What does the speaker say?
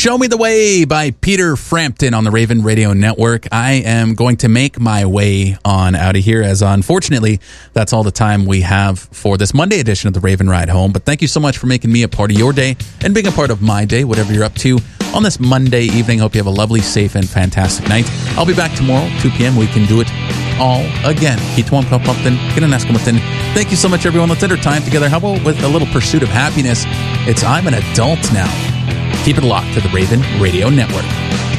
Show Me the Way by Peter Frampton on the Raven Radio Network. I am going to make my way on out of here, as unfortunately, that's all the time we have for this Monday edition of the Raven Ride Home. But thank you so much for making me a part of your day and being a part of my day, whatever you're up to on this Monday evening. Hope you have a lovely, safe, and fantastic night. I'll be back tomorrow, 2 p.m. We can do it all again. Thank you so much, everyone. Let's end our time together. How about with a little pursuit of happiness? It's I'm an Adult Now. Keep it locked to the Raven Radio Network.